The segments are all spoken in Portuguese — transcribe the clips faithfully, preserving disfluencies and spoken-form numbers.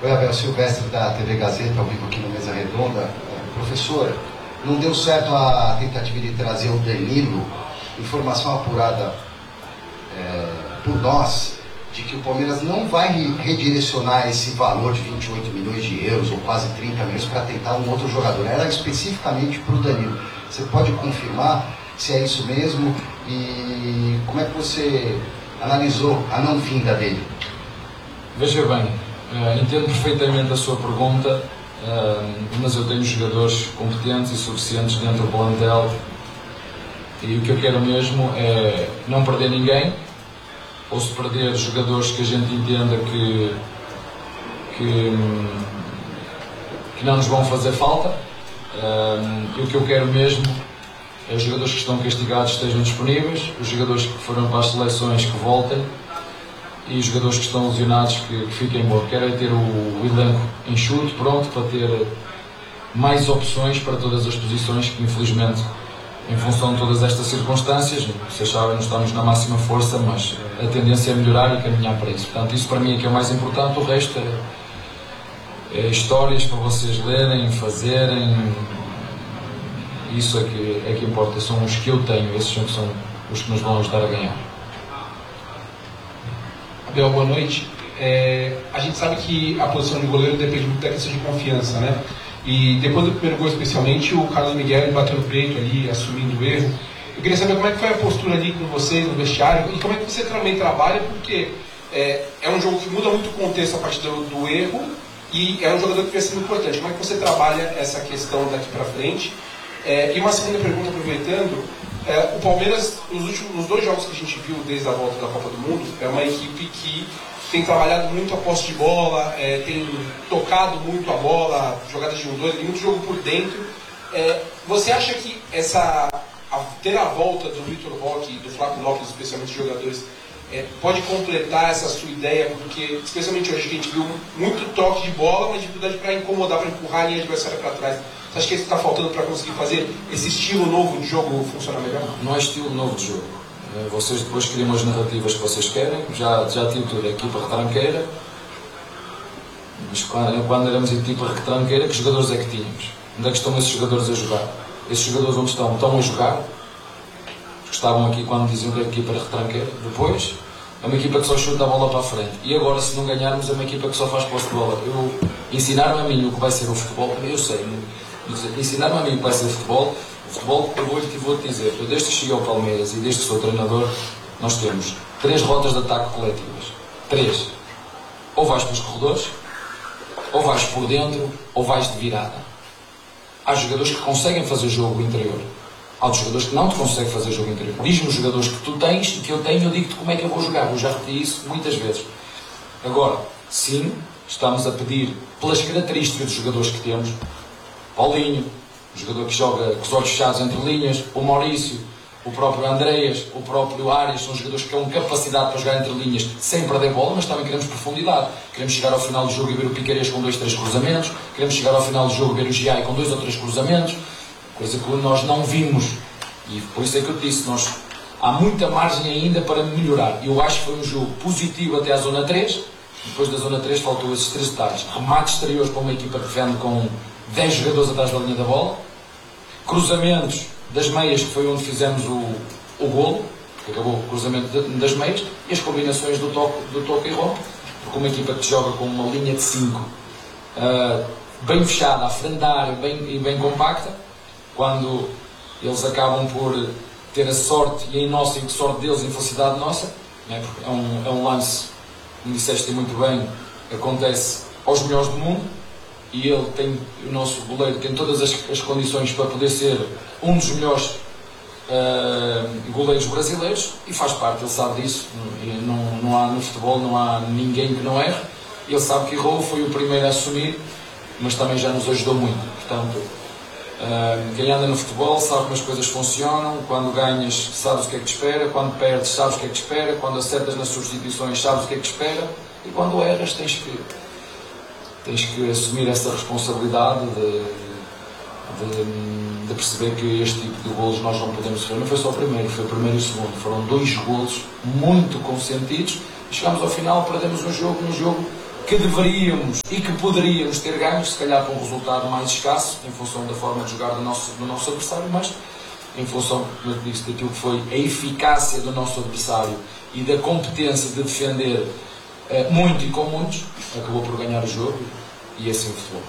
Oi, Abel Silvestre, da T V Gazeta, ao vivo aqui no Mesa Redonda. Professor, não deu certo a tentativa de trazer o Danilo, informação apurada é, por nós, de que o Palmeiras não vai redirecionar esse valor de vinte e oito milhões de euros, ou quase trinta milhões, para tentar um outro jogador. Era especificamente para o Danilo. Você pode confirmar se é isso mesmo? E como é que você analisou a não vinda dele? Veja bem, uh, entendo perfeitamente a sua pergunta, uh, mas eu tenho jogadores competentes e suficientes dentro do plantel, e o que eu quero mesmo é não perder ninguém, ou se perder jogadores que a gente entenda que, que, que não nos vão fazer falta. Uh, e o que eu quero mesmo é os jogadores que estão castigados estejam disponíveis, os jogadores que foram para as seleções que voltem, e os jogadores que estão lesionados que, que fiquem bons. Quero é ter o, o elenco enxuto, pronto, para ter mais opções para todas as posições, que infelizmente, em função de todas estas circunstâncias, vocês sabem, não estamos na máxima força, mas a tendência é melhorar e caminhar para isso. Portanto, isso para mim é que é o mais importante. O resto é, é histórias para vocês lerem, fazerem. Isso é que, é que importa. São os que eu tenho, esses são, são os que nos vão ajudar a ganhar. Abel, boa noite. É, a gente sabe que a posição de goleiro depende muito da questão de confiança, né? E depois do primeiro gol, especialmente, o Carlos Miguel bateu no peito ali, assumindo o erro. Eu queria saber como é que foi a postura ali com vocês no vestiário e como é que você também trabalha, porque é, é um jogo que muda muito o contexto a partir do, do erro e é um jogador que vai ser muito importante. Como é que você trabalha essa questão daqui para frente? É, e uma segunda pergunta, aproveitando, é, o Palmeiras, nos últimos nos dois jogos que a gente viu desde a volta da Copa do Mundo, é uma equipe que tem trabalhado muito a posse de bola, é, tem tocado muito a bola, jogadas de um dois, tem muito jogo por dentro. É, você acha que essa, a, ter a volta do Vitor Roque e do Flávio Lopes, especialmente jogadores, é, pode completar essa sua ideia? Porque, especialmente hoje, que a gente viu muito toque de bola, mas dificuldade para incomodar, para empurrar a linha adversária para trás. Você acha que isso está faltando para conseguir fazer esse estilo novo de jogo funcionar melhor? Não é estilo novo de jogo. Vocês depois criam as narrativas que vocês querem. Já, já tive tudo, a equipa retranqueira. Mas quando, quando éramos equipa retranqueira, que jogadores é que tínhamos? Onde é que estão esses jogadores a jogar? Esses jogadores onde estão? Estão a jogar? Os que estavam aqui quando diziam que a equipa era retranqueira. Depois, é uma equipa que só chuta a bola para a frente. E agora, se não ganharmos, é uma equipa que só faz posse de bola. Eu, ensinaram a mim o que vai ser o futebol, eu sei. Ensinaram a mim o que vai ser o futebol. O futebol, eu vou-te vou dizer, eu desde que cheguei ao Palmeiras e desde que sou treinador, nós temos três rotas de ataque coletivas. Três. Ou vais pelos corredores, ou vais por dentro, ou vais de virada. Há jogadores que conseguem fazer jogo interior. Há outros jogadores que não te conseguem fazer jogo interior. Diz-me os jogadores que tu tens e que eu tenho, eu digo-te como é que eu vou jogar. Eu já repeti isso muitas vezes. Agora, sim, estamos a pedir, pelas características dos jogadores que temos, Paulinho, o jogador que joga com os olhos fechados entre linhas, o Maurício, o próprio Andreas, o próprio Arias, são jogadores que têm capacidade para jogar entre linhas sem perder bola, mas também queremos profundidade. Queremos chegar ao final do jogo e ver o Piqueires com dois, três cruzamentos, queremos chegar ao final do jogo e ver o Giai com dois ou três cruzamentos, coisa que nós não vimos. E por isso é que eu disse, nós, há muita margem ainda para melhorar. Eu acho que foi um jogo positivo até à zona três, depois da zona três faltou esses três detalhes. Remates exteriores para uma equipa que defende com dez jogadores atrás da linha da bola, cruzamentos das meias, que foi onde fizemos o, o golo, que acabou o cruzamento de, das meias, e as combinações do toque, do toque e rompe, porque uma equipa que joga com uma linha de cinco uh, bem fechada, à frente da área bem, e bem compacta, quando eles acabam por ter a sorte, e em nossa e sorte deles, em felicidade nossa, né? Porque é um, é um lance, como disseste muito bem, acontece aos melhores do mundo, e ele tem, o nosso goleiro tem todas as, as condições para poder ser um dos melhores uh, goleiros brasileiros, e faz parte, ele sabe disso. Não, não há no futebol, não há ninguém que não erre. Ele sabe que errou, foi o primeiro a assumir, mas também já nos ajudou muito. Portanto, uh, quem anda no futebol sabe como as coisas funcionam. Quando ganhas, sabes o que é que te espera. Quando perdes, sabes o que é que te espera. Quando acertas nas substituições, sabes o que é que te espera. E quando erras, tens que tens que assumir essa responsabilidade de, de, de perceber que este tipo de golos nós não podemos sofrer. Não foi só o primeiro, foi o primeiro e o segundo. Foram dois golos muito consentidos. Chegámos ao final, perdemos um jogo, um jogo que deveríamos e que poderíamos ter ganhos, se calhar para um resultado mais escasso, em função da forma de jogar do nosso, do nosso adversário, mas em função, como eu disse, daquilo que foi a eficácia do nosso adversário e da competência de defender eh, muito e com muitos, acabou por ganhar o jogo e assim o futebol.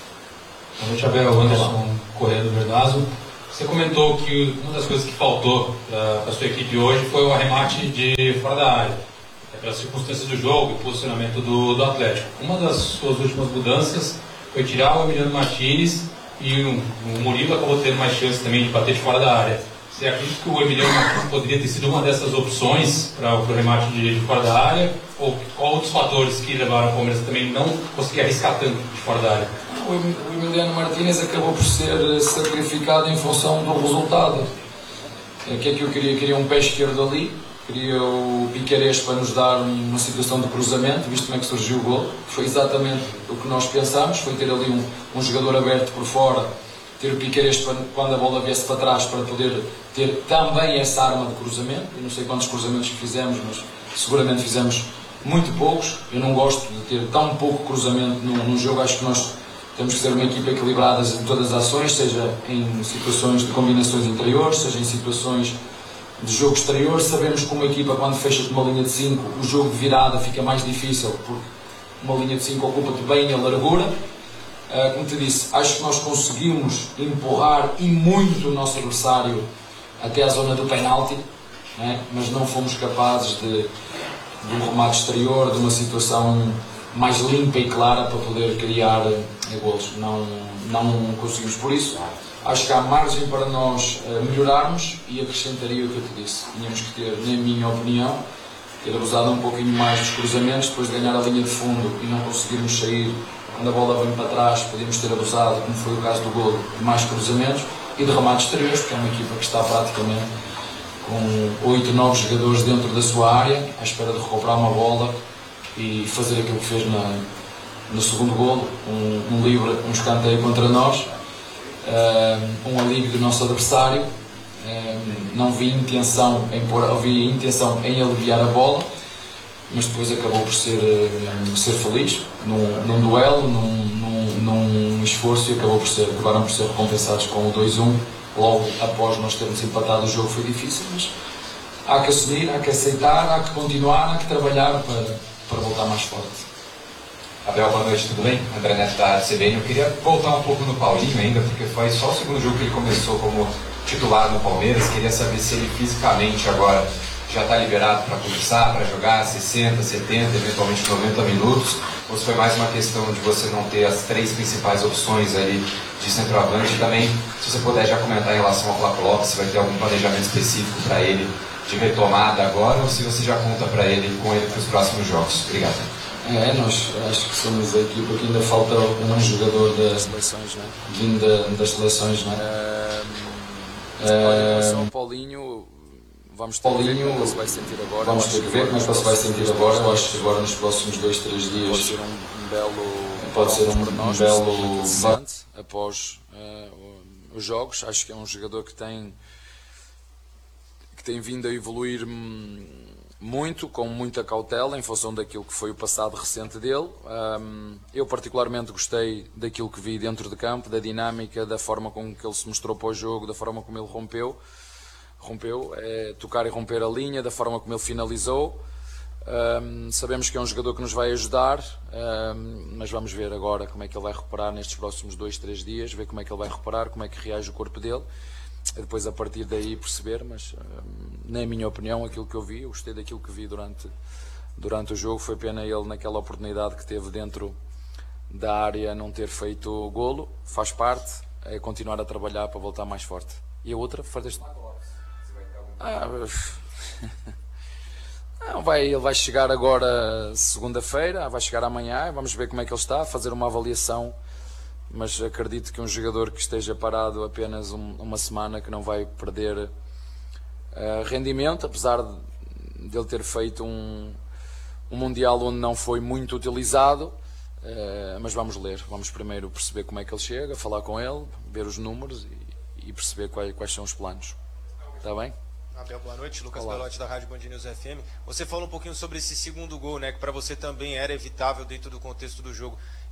Boa noite, Abel. Anderson Correia do Verdazo. Você comentou que uma das coisas que faltou para a sua equipe hoje foi o arremate de fora da área, pelas circunstâncias do jogo e posicionamento do, do Atlético. Uma das suas últimas mudanças foi tirar o Emiliano Martínez e o, o Murilo acabou tendo mais chance também de bater de fora da área. Você acredita que o Emiliano Martínez poderia ter sido uma dessas opções para o remate de, de fora da área? Ou qual outros fatores que levaram o Palmeiras também não conseguir arriscar tanto de fora da área? O Emiliano Martínez acabou por ser sacrificado em função do resultado. O que é que eu queria? Queria um pé esquerdo ali, queria o Piquerez para nos dar uma situação de cruzamento, visto como é que surgiu o gol. Foi exatamente o que nós pensámos, foi ter ali um, um jogador aberto por fora, ter o Piquerez para, quando a bola viesse para trás, para poder ter também essa arma de cruzamento. Eu não sei quantos cruzamentos que fizemos, mas seguramente fizemos muito poucos. Eu não gosto de ter tão pouco cruzamento num, num jogo. Acho que nós temos que ser uma equipa equilibrada em todas as ações, seja em situações de combinações interiores, seja em situações de jogo exterior. Sabemos que uma equipa, quando fecha de uma linha de cinco, o jogo de virada fica mais difícil, porque uma linha de cinco ocupa-te bem a largura. Uh, como te disse, acho que nós conseguimos empurrar e muito o nosso adversário até à zona do penalti, né? Mas não fomos capazes de, de um remate exterior, de uma situação mais limpa e clara para poder criar uh, golos. Não, não conseguimos. Por isso, acho que há margem para nós uh, melhorarmos, e acrescentaria o que eu te disse. Tínhamos que ter, na minha opinião, ter abusado um pouquinho mais dos cruzamentos, depois de ganhar a linha de fundo e não conseguirmos sair. Quando a bola vem para trás, podíamos ter abusado, como foi o caso do golo, de mais cruzamentos e de remates exteriores, porque é uma equipa que está praticamente com oito, nove jogadores dentro da sua área, à espera de recuperar uma bola e fazer aquilo que fez na, no segundo golo, um, um livre, um escanteio contra nós, um alívio do nosso adversário. Não vi intenção em pôr, havia intenção em aliviar a bola, mas depois acabou por ser, ser feliz num, num duelo, num, num, num esforço, e acabou por ser, acabaram por ser recompensados com o dois a um. Logo após nós termos empatado, o jogo foi difícil, mas há que assumir, há que aceitar, há que continuar, há que trabalhar para, para voltar mais forte. Abel, boa noite, tudo bem? André Neto da C B N. Eu queria voltar um pouco no Paulinho ainda, porque foi só o segundo jogo que ele começou como titular no Palmeiras. Queria saber se ele fisicamente agora já está liberado para começar, para jogar sessenta, setenta, eventualmente noventa minutos, ou se foi mais uma questão de você não ter as três principais opções ali de centroavante. E também, se você puder já comentar em relação ao Flaco Lopes, se vai ter algum planejamento específico para ele de retomada agora, ou se você já conta para ele, com ele para os próximos jogos. Obrigado. É, nós acho que somos a equipa que ainda falta um jogador das seleções, né? Vindo das seleções, não é? Uh, uh, Paulinho, vamos ter Paulinho, que ver como ele se vai sentir agora. Vamos ter que ver como é que ele se vai sentir agora. Eu acho que agora nos próximos dois, três dias pode ser um, um belo, pode ser um, um belo interessante após uh, os jogos. Acho que é um jogador que tem que tem vindo a evoluir muito, com muita cautela, em função daquilo que foi o passado recente dele. Um, eu particularmente gostei daquilo que vi dentro de campo, da dinâmica, da forma com que ele se mostrou para o jogo, da forma como ele rompeu, rompeu, é, tocar e romper a linha, da forma como ele finalizou. Um, sabemos que é um jogador que nos vai ajudar, um, mas vamos ver agora como é que ele vai recuperar nestes próximos dois, três dias, ver como é que ele vai recuperar, como é que reage o corpo dele. Depois, a partir daí, perceber, mas na minha opinião, aquilo que eu vi, eu gostei daquilo que vi durante, durante o jogo. Foi pena ele, naquela oportunidade que teve dentro da área, não ter feito o golo. Faz parte, é continuar a trabalhar para voltar mais forte. E a outra, fartas... ah, não, vai, ele vai chegar agora segunda-feira, vai chegar amanhã, vamos ver como é que ele está, fazer uma avaliação. Mas acredito que um jogador que esteja parado apenas um, uma semana, que não vai perder uh, rendimento, apesar de, de ele ter feito um, um Mundial onde não foi muito utilizado, uh, mas vamos ler, vamos primeiro perceber como é que ele chega, falar com ele, ver os números e, e perceber quais, quais são os planos. Está bem? Abel, boa noite. Lucas Olá. Belotti da Rádio Band News F M. Você falou um pouquinho sobre esse segundo gol, né, que para você também era evitável dentro do contexto do jogo.